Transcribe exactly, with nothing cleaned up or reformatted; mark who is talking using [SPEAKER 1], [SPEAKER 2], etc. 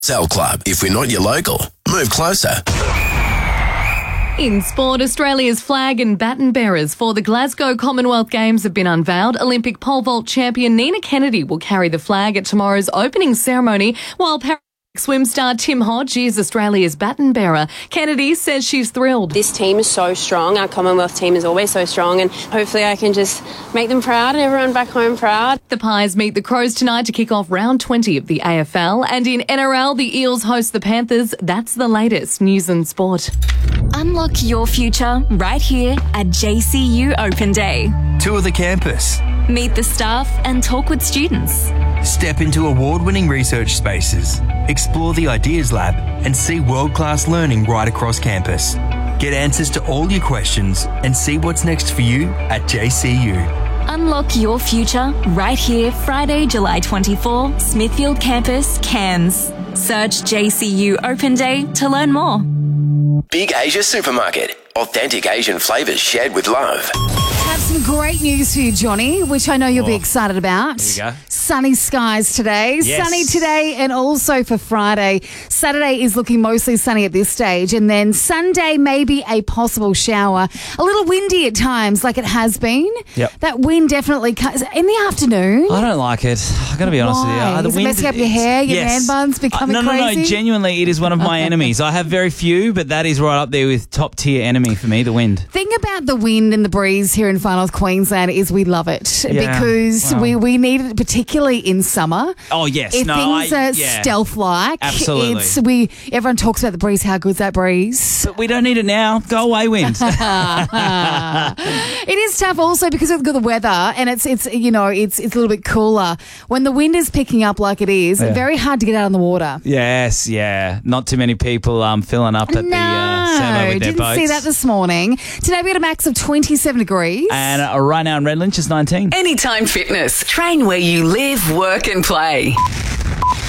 [SPEAKER 1] Cell Club. If we're not your local, move closer.
[SPEAKER 2] In sport, Australia's flag and baton bearers for the Glasgow Commonwealth Games have been unveiled. Olympic pole vault champion Nina Kennedy will carry the flag at tomorrow's opening ceremony, while Paralympic swim star Tim Hodge is Australia's baton bearer. Kennedy says she's thrilled.
[SPEAKER 3] This team is so strong. Our Commonwealth team is always so strong, and hopefully I can just make them proud and everyone back home proud.
[SPEAKER 2] The Pies meet the Crows tonight to kick off round twenty of the A F L, and in N R L, the Eels host the Panthers. That's the latest news and sport.
[SPEAKER 4] Unlock your future right here at J C U Open Day.
[SPEAKER 5] Tour the campus.
[SPEAKER 4] Meet the staff and talk with students.
[SPEAKER 5] Step into award-winning research spaces. Explore the Ideas Lab and see world-class learning right across campus. Get answers to all your questions and see what's next for you at J C U.
[SPEAKER 4] Unlock your future right here, Friday, July twenty-fourth, Smithfield Campus, Cairns. Search J C U Open Day to learn more.
[SPEAKER 1] Big Asia Supermarket. Authentic Asian flavours shared with love.
[SPEAKER 6] Have some great news for you, Johnny, which I know you'll be excited about.
[SPEAKER 7] Here we go.
[SPEAKER 6] Sunny skies today.
[SPEAKER 7] Yes.
[SPEAKER 6] Sunny today and also for Friday. Saturday is looking mostly sunny at this stage. And then Sunday, maybe a possible shower. A little windy at times, like it has been.
[SPEAKER 7] Yep.
[SPEAKER 6] That wind definitely comes in the afternoon.
[SPEAKER 7] I don't like it. I've got to be honest
[SPEAKER 6] Why?
[SPEAKER 7] with you. Uh, the
[SPEAKER 6] Is it
[SPEAKER 7] wind-
[SPEAKER 6] messing up your hair, your
[SPEAKER 7] yes.
[SPEAKER 6] man buns becoming
[SPEAKER 7] uh, no, no,
[SPEAKER 6] crazy?
[SPEAKER 7] No, genuinely, it is one of my enemies. I have very few, but that is right up there with top tier enemy for me, the wind.
[SPEAKER 6] Thing about the wind and the breeze here in Far North Queensland is we love it
[SPEAKER 7] Yeah,
[SPEAKER 6] because
[SPEAKER 7] well.
[SPEAKER 6] we, we need it, particularly in summer.
[SPEAKER 7] Oh, yes.
[SPEAKER 6] If
[SPEAKER 7] no,
[SPEAKER 6] things
[SPEAKER 7] I,
[SPEAKER 6] are
[SPEAKER 7] yeah.
[SPEAKER 6] stealth-like,
[SPEAKER 7] Absolutely.
[SPEAKER 6] it's we everyone talks about the breeze. How good's that breeze?
[SPEAKER 7] But we don't need it now. Go away, wind.
[SPEAKER 6] It is tough also because of the weather, and it's it's you know it's it's a little bit cooler when the wind is picking up like it is.
[SPEAKER 7] Yeah.
[SPEAKER 6] Very hard to get out on the water.
[SPEAKER 7] Yes, yeah. Not too many people um, filling up at
[SPEAKER 6] no,
[SPEAKER 7] the uh, Samo with their
[SPEAKER 6] didn't
[SPEAKER 7] boats.
[SPEAKER 6] see that this morning. Today we had a max of twenty-seven degrees.
[SPEAKER 7] And uh, right now in Redlands, just nineteen.
[SPEAKER 8] Anytime Fitness. Train where you live, work and play.